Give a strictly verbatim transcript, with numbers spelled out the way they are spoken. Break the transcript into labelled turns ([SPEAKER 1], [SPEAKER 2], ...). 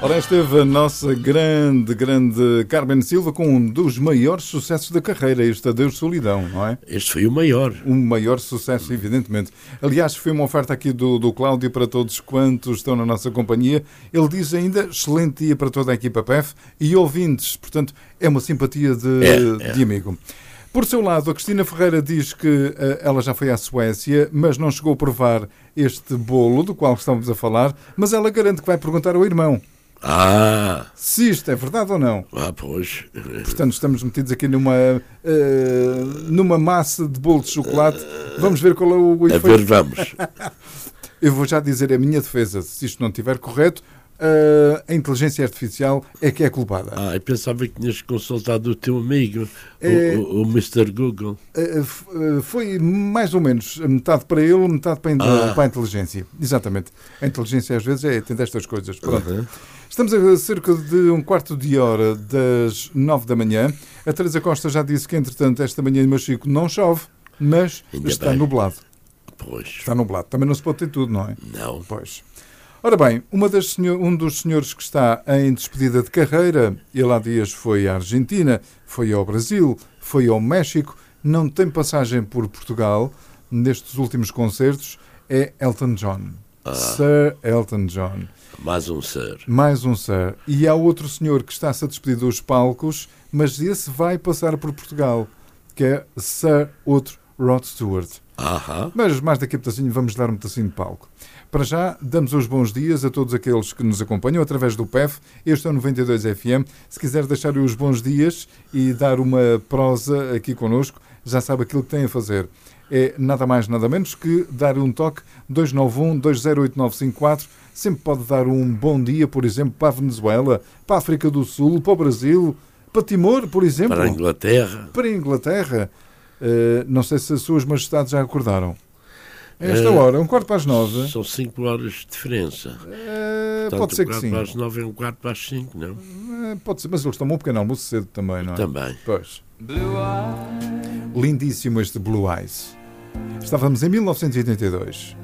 [SPEAKER 1] Ora, esteve a nossa grande, grande Carmen Silva com um dos maiores sucessos da carreira, este Adeus Solidão, não é?
[SPEAKER 2] Este foi o maior.
[SPEAKER 1] O maior sucesso, evidentemente. Aliás, foi uma oferta aqui do, do Cláudio para todos quantos estão na nossa companhia. Ele diz ainda, excelente dia para toda a equipa P E F e ouvintes. Portanto, é uma simpatia de,
[SPEAKER 2] é, é.
[SPEAKER 1] de amigo. Por seu lado, a Cristina Ferreira diz que uh, ela já foi à Suécia, mas não chegou a provar este bolo do qual estamos a falar, mas ela garante que vai perguntar ao irmão.
[SPEAKER 2] Ah!
[SPEAKER 1] Se isto é verdade ou não.
[SPEAKER 2] Ah, pois.
[SPEAKER 1] Portanto, estamos metidos aqui numa, uh, numa massa de bolo de chocolate. Vamos ver qual é o efeito.
[SPEAKER 2] A ver, vamos.
[SPEAKER 1] Eu vou já dizer a minha defesa. Se isto não estiver correto, uh, a inteligência artificial é que é culpada.
[SPEAKER 2] Ah, eu pensava que tinhas consultado o teu amigo,
[SPEAKER 1] é,
[SPEAKER 2] o, o, o mister Google.
[SPEAKER 1] Uh, foi mais ou menos metade para ele, metade para a, ah. para a inteligência. Exatamente. A inteligência às vezes é tem destas coisas. Pronto. Uhum. Estamos a cerca de um quarto de hora das nove da manhã. A Teresa Costa já disse que, entretanto, esta manhã em Machico não chove, mas Ainda está bem. nublado.
[SPEAKER 2] Pois.
[SPEAKER 1] Está nublado. Também não se pode ter tudo, não é?
[SPEAKER 2] Não.
[SPEAKER 1] Pois. Ora bem, uma das senhor, um dos senhores que está em despedida de carreira, ele há dias foi à Argentina, foi ao Brasil, foi ao México, não tem passagem por Portugal nestes últimos concertos, é Elton John. Ah. Sir Elton John.
[SPEAKER 2] Mais um Sir.
[SPEAKER 1] Mais um Sir. E há outro senhor que está-se a despedir dos palcos, mas esse vai passar por Portugal, que é Sir outro Rod Stewart.
[SPEAKER 2] Aham.
[SPEAKER 1] Mas mais daqui a pouquinho vamos dar um pedacinho de palco. Para já, damos os bons dias a todos aqueles que nos acompanham através do P E F. Este é o noventa e dois F M. Se quiser deixar os bons dias e dar uma prosa aqui connosco, já sabe aquilo que tem a fazer. É nada mais, nada menos que dar um toque dois nove um, dois zero oito nove cinco quatro. Sempre pode dar um bom dia, por exemplo, para a Venezuela, para a África do Sul, para o Brasil, para Timor, por exemplo.
[SPEAKER 2] Para a Inglaterra.
[SPEAKER 1] Para a Inglaterra. Uh, não sei se as suas majestades já acordaram. A esta uh, hora, um quarto para as nove.
[SPEAKER 2] São cinco horas de diferença.
[SPEAKER 1] Uh, Portanto, pode ser que sim. Um
[SPEAKER 2] quarto para as nove e um quarto para as cinco, não?
[SPEAKER 1] Uh, pode ser, mas eles tomam um pequeno almoço cedo também, não é?
[SPEAKER 2] Também.
[SPEAKER 1] Pois. Blue Eyes. Lindíssimo este Blue Eyes. Estávamos em mil novecentos e oitenta e dois.